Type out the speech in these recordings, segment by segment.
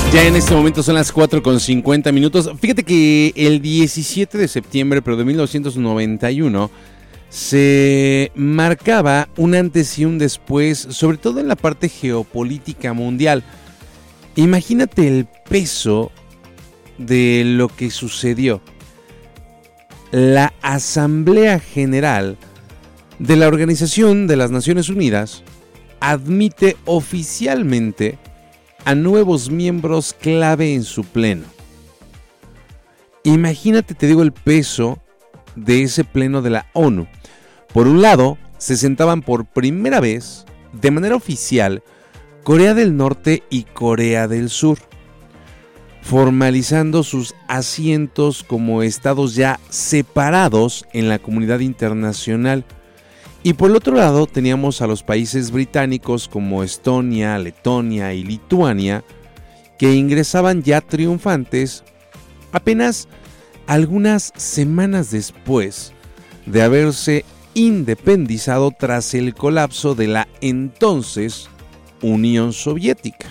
Ya en este momento son las 4:50. Fíjate que el 17 de septiembre, pero de 1991, se marcaba un antes y un después, sobre todo en la parte geopolítica mundial. Imagínate el peso de lo que sucedió. La Asamblea General de la Organización de las Naciones Unidas admite oficialmente a nuevos miembros clave en su pleno. Imagínate, te digo, el peso de ese pleno de la ONU. Por un lado, se sentaban por primera vez, de manera oficial, Corea del Norte y Corea del Sur, formalizando sus asientos como estados ya separados en la comunidad internacional. Y por el otro lado teníamos a los países británicos como Estonia, Letonia y Lituania, que ingresaban ya triunfantes apenas algunas semanas después de haberse independizado tras el colapso de la entonces Unión Soviética.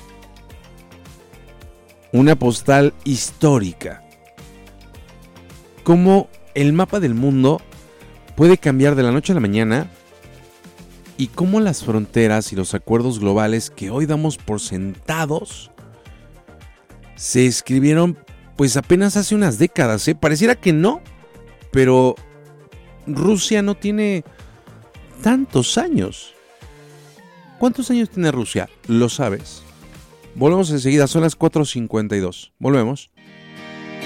Una postal histórica. Cómo el mapa del mundo puede cambiar de la noche a la mañana y cómo las fronteras y los acuerdos globales que hoy damos por sentados se escribieron pues apenas hace unas décadas, ¿eh? Pareciera que no, pero Rusia no tiene tantos años. ¿Cuántos años tiene Rusia? ¿Lo sabes? Volvemos enseguida, son las 4:52. Volvemos.